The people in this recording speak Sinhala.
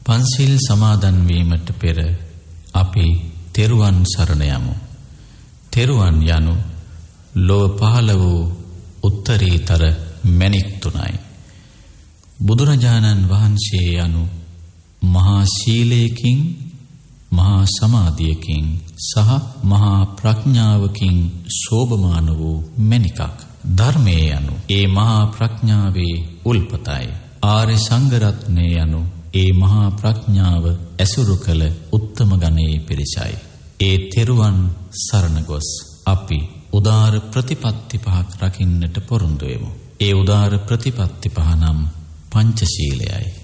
පන්සිල් සමාදන් වීමට පෙර අපි තෙරුවන් සරණ යමු. තෙරුවන් යනු ලොව පහළ වූ උත්තරීතර මැණික් තුනයි. බුදුරජාණන් වහන්සේ යනු මහා ශීලයකින්, මහා සමාධියකින් සහ මහා ප්‍රඥාවකින් शोभमान වූ මැණිකක්. ධර්මයේ යනු ඒ මහා ප්‍රඥාවේ උල්පතයි. ආර්ය සංඝ රත්නය යනු ඒ මහා ප්‍රඥාව ඇසුරු කළ උත්තම ගණයේ පිරිසයි. ඒ තෙරුවන් සරණ ගොස් අපි උදාර ප්‍රතිපත්ති පහක් රකින්නට පොරොන්දු වෙමු. ඒ උදාර ප්‍රතිපත්ති පහ නම් පංචශීලයයි.